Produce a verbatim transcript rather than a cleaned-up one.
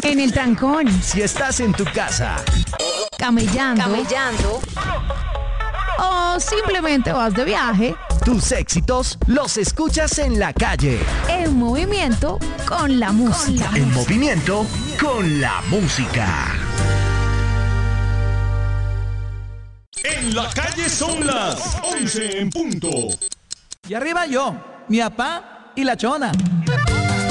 En el trancón. Si estás en tu casa. Camellando. Camellando. O simplemente vas de viaje. Tus éxitos los escuchas en la calle. En movimiento con la música. En movimiento con la música. En la calle son las once en punto. Y arriba yo, mi papá y la chona.